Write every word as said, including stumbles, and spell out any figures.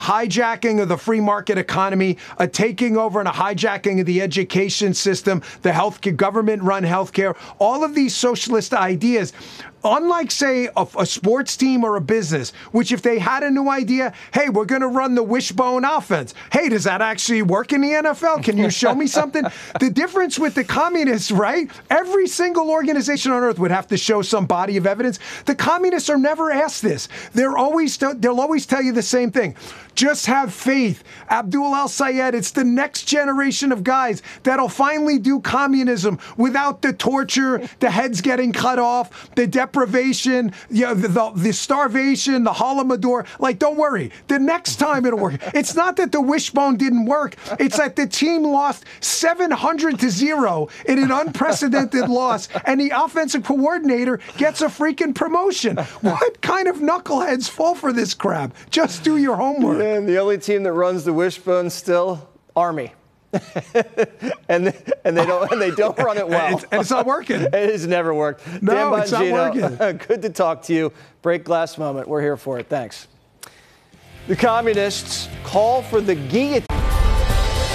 hijacking of the free market economy, a taking over and a hijacking of the education system, the health government-run healthcare, all of these socialist ideas. Unlike, say, a, a sports team or a business, which if they had a new idea, hey, we're going to run the wishbone offense. Hey, does that actually work in the N F L? Can you show me something? The difference with the communists, right? Every single organization on earth would have to show some body of evidence. The communists are never asked this. They're always, they'll always tell you the same thing. Just have faith. Abdul al-Sayed, it's the next generation of guys that'll finally do communism without the torture, the heads getting cut off, the deprivation, you know, the, the, the starvation, the holodomor. Like, don't worry. The next time it'll work. It's not that the wishbone didn't work. It's that the team lost seven hundred to zero in an unprecedented loss, and the offensive coordinator gets a freaking promotion. What kind of knuckleheads fall for this crap? Just do your homework. And the only team that runs the wishbone still, Army. and they, and they don't and they don't run it well. And it's, and it's not working. It has never worked. No, Dan it's not Bongino, working. Good to talk to you. Break glass moment. We're here for it. Thanks. The communists call for the guillotine.